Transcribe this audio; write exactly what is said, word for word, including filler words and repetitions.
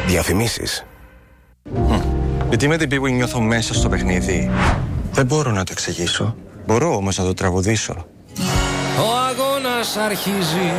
Διαφημίσεις. Mm. Γιατί με την πίγουη νιώθω μέσα στο παιχνίδι. Δεν μπορώ να το εξηγήσω. Μπορώ όμως να το τραγουδήσω. Ο αγώνας αρχίζει.